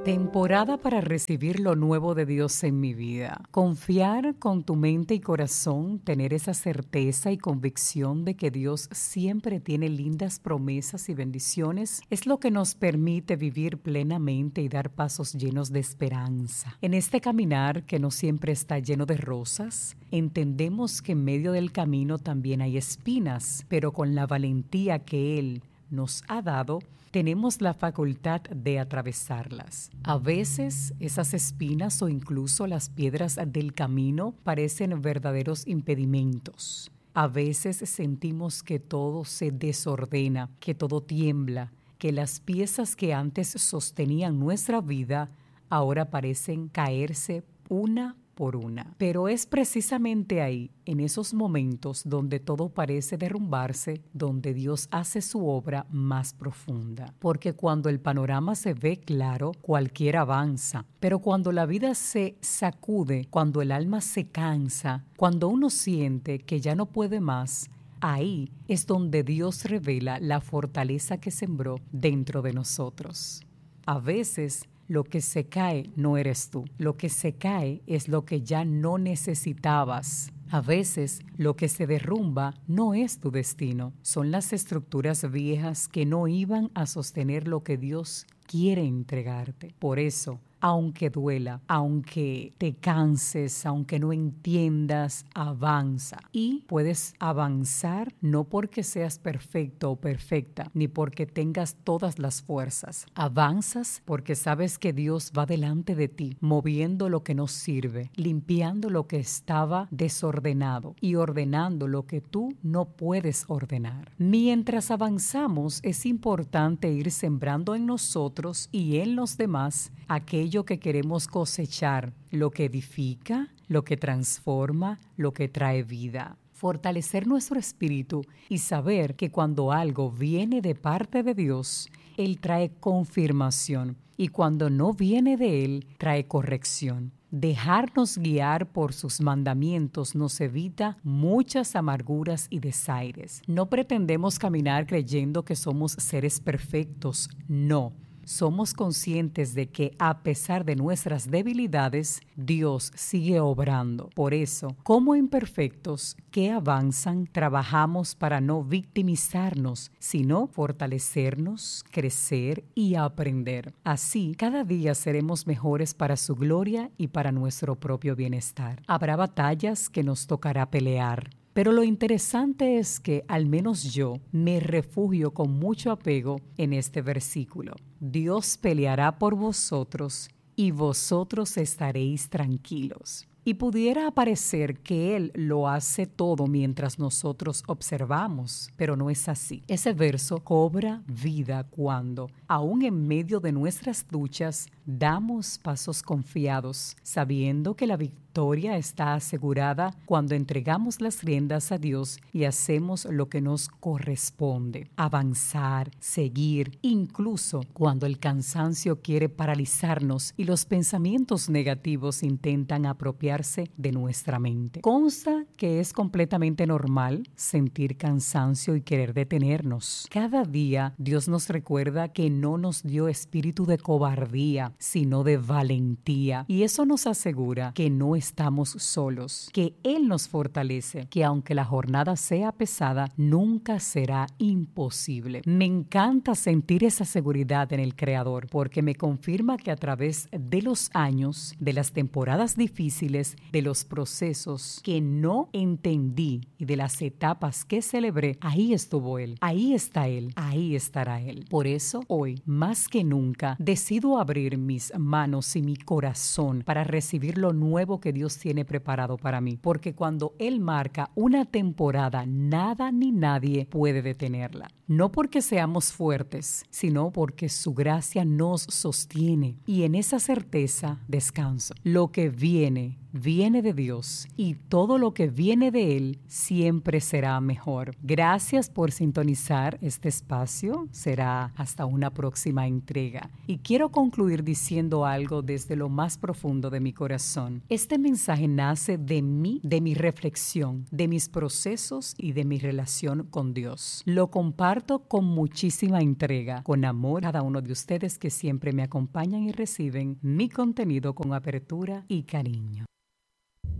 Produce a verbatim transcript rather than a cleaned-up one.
Temporada para recibir lo nuevo de Dios en mi vida. Confiar con tu mente y corazón, tener esa certeza y convicción de que Dios siempre tiene lindas promesas y bendiciones, es lo que nos permite vivir plenamente y dar pasos llenos de esperanza. En este caminar que no siempre está lleno de rosas, entendemos que en medio del camino también hay espinas, pero con la valentía que Él nos ha dado, tenemos la facultad de atravesarlas. A veces esas espinas o incluso las piedras del camino parecen verdaderos impedimentos. A veces sentimos que todo se desordena, que todo tiembla, que las piezas que antes sostenían nuestra vida ahora parecen caerse una por una. Pero es precisamente ahí, en esos momentos donde todo parece derrumbarse, donde Dios hace su obra más profunda. Porque cuando el panorama se ve claro, cualquiera avanza. Pero cuando la vida se sacude, cuando el alma se cansa, cuando uno siente que ya no puede más, ahí es donde Dios revela la fortaleza que sembró dentro de nosotros. A veces, lo que se cae no eres tú. Lo que se cae es lo que ya no necesitabas. A veces, lo que se derrumba no es tu destino. Son las estructuras viejas que no iban a sostener lo que Dios quiere entregarte. Por eso, aunque duela, aunque te canses, aunque no entiendas, avanza. Y puedes avanzar no porque seas perfecto o perfecta, ni porque tengas todas las fuerzas. Avanzas porque sabes que Dios va delante de ti, moviendo lo que no sirve, limpiando lo que estaba desordenado y ordenando lo que tú no puedes ordenar. Mientras avanzamos, es importante ir sembrando en nosotros y en los demás aquello que queremos cosechar, lo que edifica, lo que transforma, lo que trae vida. Fortalecer nuestro espíritu y saber que cuando algo viene de parte de Dios, Él trae confirmación y cuando no viene de Él, trae corrección. Dejarnos guiar por sus mandamientos nos evita muchas amarguras y desaires. No pretendemos caminar creyendo que somos seres perfectos, no. Somos conscientes de que a pesar de nuestras debilidades, Dios sigue obrando. Por eso, como imperfectos que avanzan, trabajamos para no victimizarnos, sino fortalecernos, crecer y aprender. Así, cada día seremos mejores para su gloria y para nuestro propio bienestar. Habrá batallas que nos tocará pelear. Pero lo interesante es que, al menos yo, me refugio con mucho apego en este versículo. Dios peleará por vosotros y vosotros estaréis tranquilos. Y pudiera parecer que Él lo hace todo mientras nosotros observamos, pero no es así. Ese verso cobra vida cuando, aún en medio de nuestras luchas, damos pasos confiados, sabiendo que la victoria está asegurada cuando entregamos las riendas a Dios y hacemos lo que nos corresponde. Avanzar, seguir, incluso cuando el cansancio quiere paralizarnos y los pensamientos negativos intentan apropiarse de nuestra mente. Consta que es completamente normal sentir cansancio y querer detenernos. Cada día Dios nos recuerda que no nos dio espíritu de cobardía, sino de valentía. Y eso nos asegura que no estamos solos, que Él nos fortalece, que aunque la jornada sea pesada, nunca será imposible. Me encanta sentir esa seguridad en el Creador, porque me confirma que a través de los años, de las temporadas difíciles, de los procesos que no entendí y de las etapas que celebré, ahí estuvo Él, ahí está Él, ahí estará Él. Por eso, hoy, más que nunca, decido abrir mis manos y mi corazón para recibir lo nuevo que Dios tiene preparado para mí, porque cuando Él marca una temporada, nada ni nadie puede detenerla. No porque seamos fuertes, sino porque su gracia nos sostiene y en esa certeza descanso. Lo que viene viene de Dios y todo lo que viene de Él siempre será mejor. Gracias por sintonizar este espacio. Será hasta una próxima entrega. Y quiero concluir diciendo algo desde lo más profundo de mi corazón. Este mensaje nace de mí, de mi reflexión, de mis procesos y de mi relación con Dios. Lo comparto con muchísima entrega, con amor a cada uno de ustedes que siempre me acompañan y reciben mi contenido con apertura y cariño.